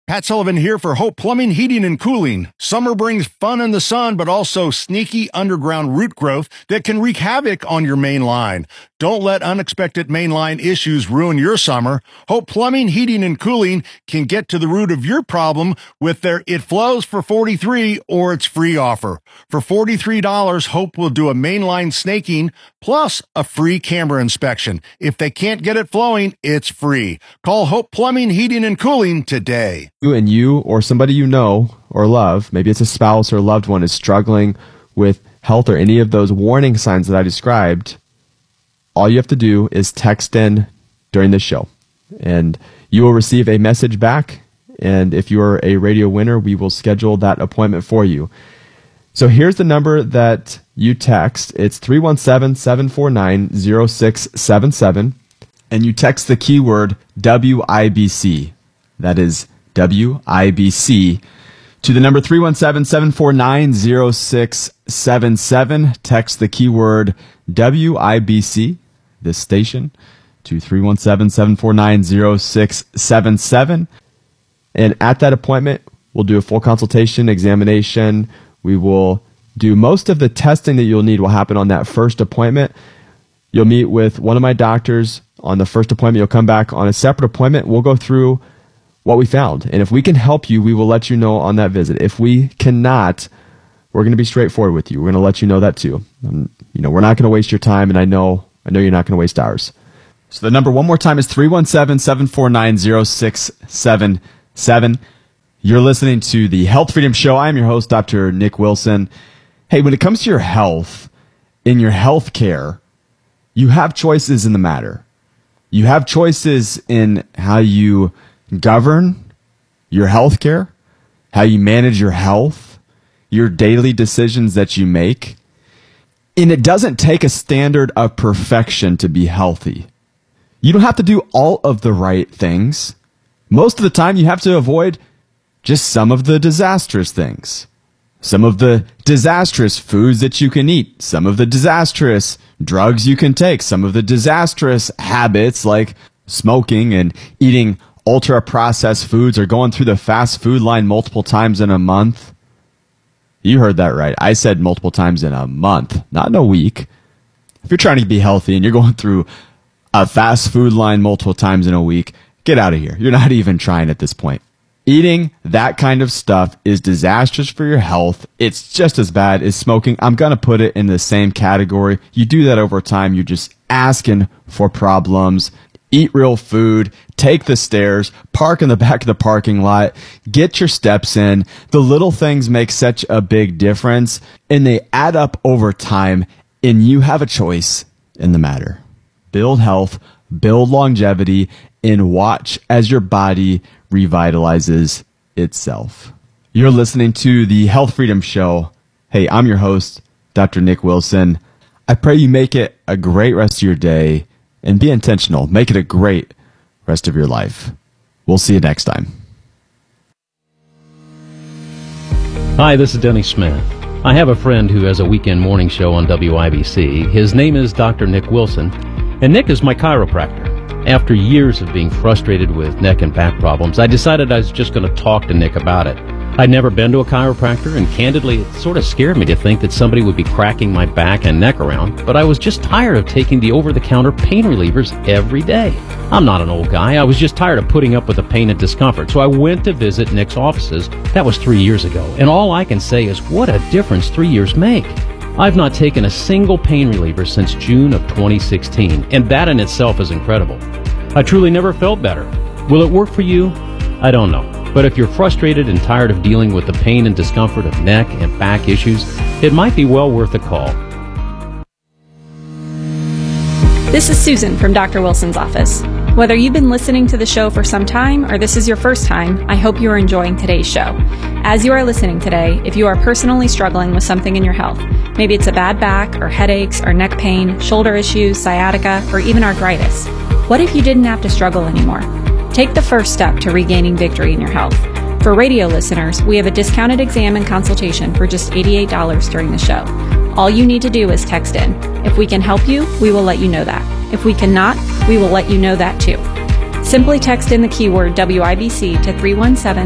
Pat Sullivan here for Hope Plumbing, Heating, and Cooling. Summer brings fun in the sun, but also sneaky underground root growth that can wreak havoc on your main line. Don't let unexpected mainline issues ruin your summer. Hope Plumbing, Heating, and Cooling can get to the root of your problem with their It Flows for $43 or It's Free offer. For $43, Hope will do a mainline snaking plus a free camera inspection. If they can't get it flowing, it's free. Call Hope Plumbing, Heating, and Cooling today. You or somebody you know or love, maybe it's a spouse or a loved one, is struggling with health or any of those warning signs that I described, all you have to do is text in during this show, and you will receive a message back. And if you are a radio winner, we will schedule that appointment for you. So here's the number that you text. It's 317-749-0677, and you text the keyword WIBC. That is WIBC to the number 317-749-0677. Text the keyword WIBC, this station, to 317-749-0677. And at that appointment, we'll do a full consultation, examination. We will do most of the testing that you'll need will happen on that first appointment. You'll meet with one of my doctors on the first appointment. You'll come back on a separate appointment. We'll go through what we found. And if we can help you, we will let you know on that visit. If we cannot, we're going to be straightforward with you. We're going to let you know that too. And, we're not going to waste your time, and I know you're not going to waste ours. So the number one more time is 317-749-0677. You're listening to the Health Freedom Show. I'm your host, Dr. Nick Wilson. Hey, when it comes to your health, in your health care, you have choices in the matter. You have choices in how you govern your health care, how you manage your health, your daily decisions that you make. And it doesn't take a standard of perfection to be healthy. You don't have to do all of the right things. Most of the time, you have to avoid just some of the disastrous things, some of the disastrous foods that you can eat, some of the disastrous drugs you can take, some of the disastrous habits like smoking and eating ultra-processed foods or going through the fast food line multiple times in a month. You heard that right. I said multiple times in a month, not in a week. If you're trying to be healthy and you're going through a fast food line multiple times in a week, get out of here. You're not even trying at this point. Eating that kind of stuff is disastrous for your health. It's just as bad as smoking. I'm going to put it in the same category. You do that over time, you're just asking for problems. Eat real food, take the stairs, park in the back of the parking lot, get your steps in. The little things make such a big difference, and they add up over time, and you have a choice in the matter. Build health, build longevity, and watch as your body revitalizes itself. You're listening to the Health Freedom Show. Hey, I'm your host, Dr. Nick Wilson. I pray you make it a great rest of your day. And be intentional. Make it a great rest of your life. We'll see you next time. Hi, this is Denny Smith. I have a friend who has a weekend morning show on WIBC. His name is Dr. Nick Wilson, and Nick is my chiropractor. After years of being frustrated with neck and back problems, I decided I was just going to talk to Nick about it. I'd never been to a chiropractor, and candidly, it sort of scared me to think that somebody would be cracking my back and neck around, but I was just tired of taking the over-the-counter pain relievers every day. I'm not an old guy. I was just tired of putting up with the pain and discomfort, so I went to visit Nick's offices. That was 3 years ago, and all I can say is what a difference 3 years make. I've not taken a single pain reliever since June of 2016, and that in itself is incredible. I truly never felt better. Will it work for you? I don't know. But if you're frustrated and tired of dealing with the pain and discomfort of neck and back issues, it might be well worth a call. This is Susan from Dr. Wilson's office. Whether you've been listening to the show for some time or this is your first time, I hope you are enjoying today's show. As you are listening today, if you are personally struggling with something in your health, maybe it's a bad back or headaches or neck pain, shoulder issues, sciatica, or even arthritis, what if you didn't have to struggle anymore? Take the first step to regaining victory in your health. For radio listeners, we have a discounted exam and consultation for just $88 during the show. All you need to do is text in. If we can help you, we will let you know that. If we cannot, we will let you know that too. Simply text in the keyword WIBC to 317